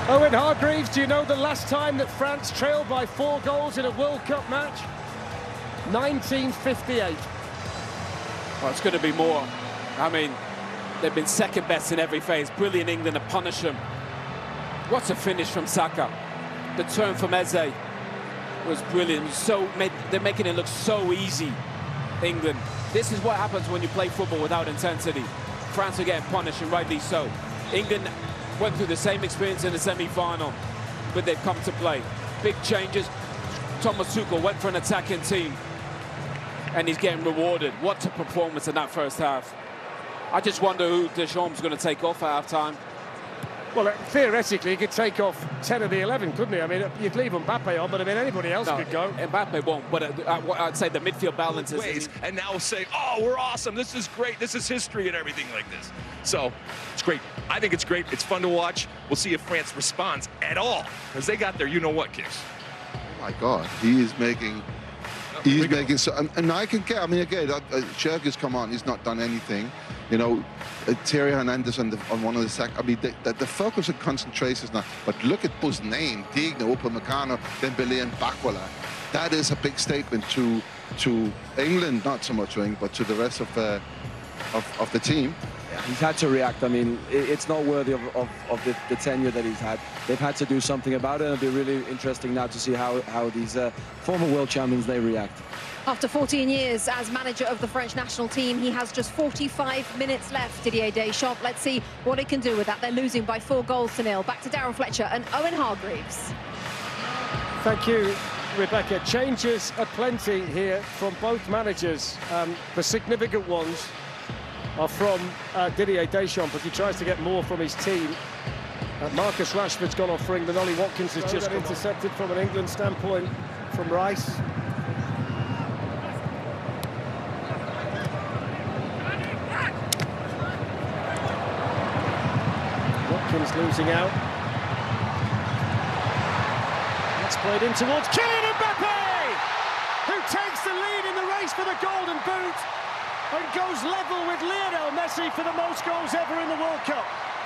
Owen Hargreaves, do you know the last time that France trailed by 4 goals in a World Cup match? 1958. Well, it's going to be more. I mean, they've been second best in every phase. Brilliant England to punish them. What's a finish from Saka? The turn from Eze was brilliant. They're making it look so easy, England. This is what happens when you play football without intensity. France are getting punished, and rightly so. England went through the same experience in the semi-final, but they've come to play. Big changes. Thomas Tuchel went for an attacking team, and he's getting rewarded. What a performance in that first half. I just wonder who Deschamps is going to take off at half-time. Well, theoretically, he could take off 10 of the 11, couldn't he? I mean, you'd leave Mbappe on, but I mean, anybody else could go. Mbappe won't, but I'd say the midfield balance is... And now say, oh, we're awesome, this is great, this is history and everything like this. So, it's great. I think it's great. It's fun to watch. We'll see if France responds at all, because they got their you-know-what kicks. Oh, my God. He is making... He's making so, and I can get. I mean, again, Shirk has come on. He's not done anything. You know, Thierry Hernandez on one of the sack. I mean, the focus and concentration is not. But look at Buzz name, Digno, Upamecano, Dembele, and Bakwala. That is a big statement to England, not so much England, but to the rest of the team. Yeah, he's had to react. I mean, it's not worthy of the tenure that he's had. They've had to do something about it, and it'll be really interesting now to see how these former world champions, they react. After 14 years as manager of the French national team, he has just 45 minutes left, Didier Deschamps. Let's see what he can do with that. They're losing by 4 goals to 0. Back to Darren Fletcher and Owen Hargreaves. Thank you, Rebecca. Changes aplenty here from both managers. The significant ones are from Didier Deschamps, but he tries to get more from his team. Marcus Rashford's gone off for England. Ollie Watkins has just intercepted from an England standpoint from Rice. Watkins losing out. That's played in towards Kylian Mbappe, who takes the lead in the race for the Golden Boot and goes level with Lionel Messi for the most goals ever in the World Cup.